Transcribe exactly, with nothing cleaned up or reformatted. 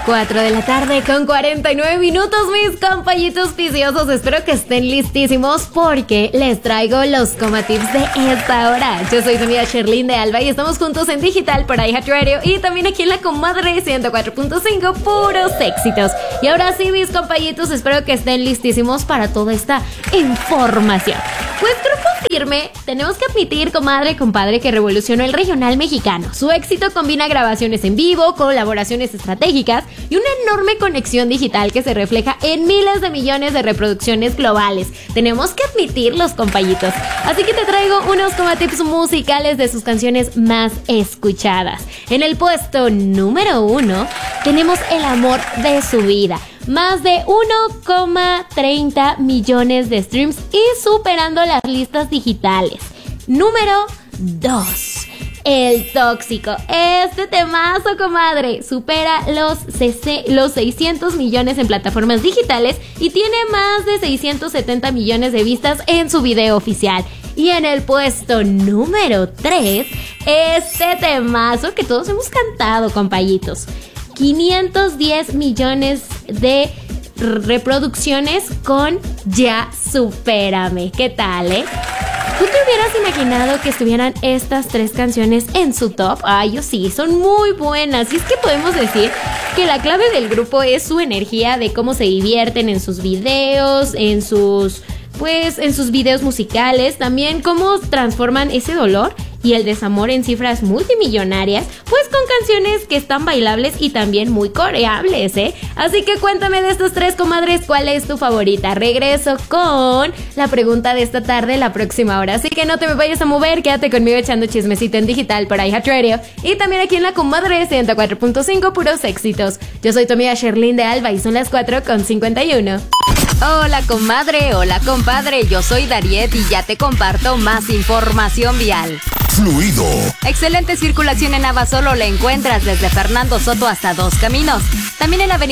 cuatro de la tarde con cuarenta y nueve minutos, mis compañitos viciosos. Espero que estén listísimos porque les traigo los coma tips de esta hora. Yo soy tu amiga Sherlyn de Alba y estamos juntos en digital por iHeartRadio y también aquí en la Comadre ciento cuatro punto cinco, puros éxitos. Y ahora sí, mis compañitos, espero que estén listísimos para toda esta información. Pues Grupo Firme, tenemos que admitir, comadre, compadre, que revolucionó el regional mexicano. Su éxito combina grabaciones en vivo, colaboraciones estratégicas y una enorme conexión digital que se refleja en miles de millones de reproducciones globales. Tenemos que admitir, los compañitos. Así que te traigo unos coma tips musicales de sus canciones más escuchadas. En el puesto número uno tenemos El amor de su vida. Más de uno coma treinta millones de streams y superando las listas digitales. Número dos. El tóxico. Este temazo, comadre, supera los, los seiscientos millones en plataformas digitales y tiene más de seiscientos setenta millones de vistas en su video oficial. Y en el puesto número tres, este temazo que todos hemos cantado, compañitos. quinientos diez millones de reproducciones con Ya Supérame. ¿Qué tal, eh? ¿Tú te hubieras imaginado que estuvieran estas tres canciones en su top? Ay, yo sí, son muy buenas. Y es que podemos decir que la clave del grupo es su energía, de cómo se divierten en sus videos, en sus... pues en sus videos musicales, también cómo transforman ese dolor y el desamor en cifras multimillonarias, pues con canciones que están bailables y también muy coreables, ¿eh? Así que cuéntame de estos tres, comadres, ¿cuál es tu favorita? Regreso con la pregunta de esta tarde la próxima hora, así que no te me vayas a mover, quédate conmigo echando chismecito en digital por iHeartRadio y también aquí en la Comadre ciento cuatro punto cinco, puros éxitos. Yo soy tu amiga Sherlyn de Alba y son las cuatro con cincuenta y uno. Hola comadre, hola compadre, yo soy Dariet y ya te comparto más información vial. Fluido. Excelente circulación en Abasolo, la encuentras desde Fernando Soto hasta Dos Caminos. También en la avenida